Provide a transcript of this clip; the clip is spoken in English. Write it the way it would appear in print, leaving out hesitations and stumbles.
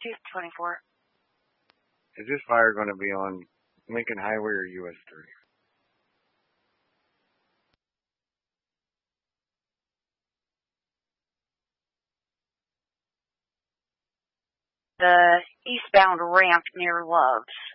224. Is this fire going to be on Lincoln Highway or US 3? The eastbound ramp near Love's.